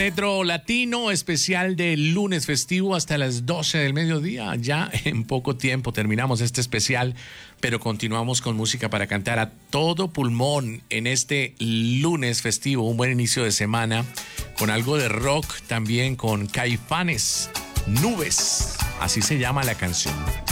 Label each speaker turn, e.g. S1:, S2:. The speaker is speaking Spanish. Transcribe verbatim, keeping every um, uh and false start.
S1: Retro Latino, especial de lunes festivo hasta las doce del mediodía. Ya en poco tiempo terminamos este especial, pero continuamos con música para cantar a todo pulmón en este lunes festivo. Un buen inicio de semana con algo de rock también, con Caifanes, Nubes. Así se llama la canción.